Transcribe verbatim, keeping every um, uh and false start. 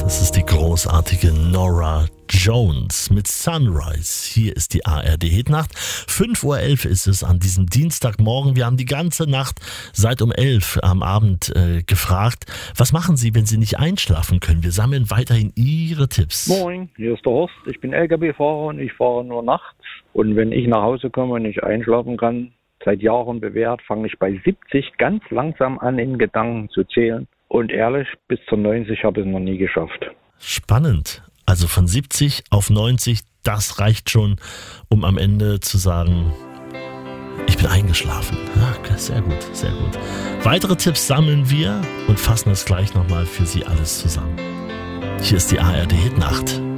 Das ist die großartige Norah Jones mit Sunrise. Hier ist die A R D Hitnacht. fünf Uhr elf ist es an diesem Dienstagmorgen. Wir haben die ganze Nacht seit um elf am Abend äh, gefragt, was machen Sie, wenn Sie nicht einschlafen können? Wir sammeln weiterhin Ihre Tipps. Moin, hier ist der Horst. Ich bin L K W-Fahrer und ich fahre nur nachts. Und wenn ich nach Hause komme und nicht einschlafen kann, seit Jahren bewährt, fange ich bei siebzig ganz langsam an, in Gedanken zu zählen. Und ehrlich, bis zur neunzig habe ich es noch nie geschafft. Spannend. Also von siebzig auf neunzig, das reicht schon, um am Ende zu sagen, ich bin eingeschlafen. Ja, sehr gut, sehr gut. Weitere Tipps sammeln wir und fassen das gleich nochmal für Sie alles zusammen. Hier ist die A R D Hitnacht.